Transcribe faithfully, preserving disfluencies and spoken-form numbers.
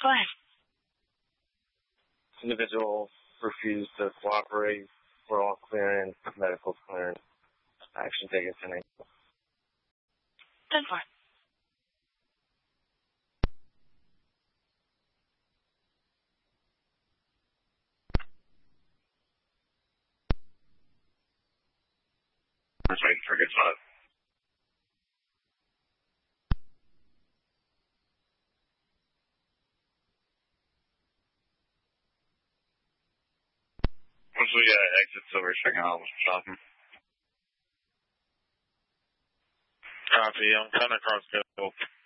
fine. Individual refused to cooperate. We're all clearing medical clearance. Action taken tonight. ten four. Just waiting for a good spot. Once we uh, exit Silver Spring, I'll stop him. Copy, I'm coming across the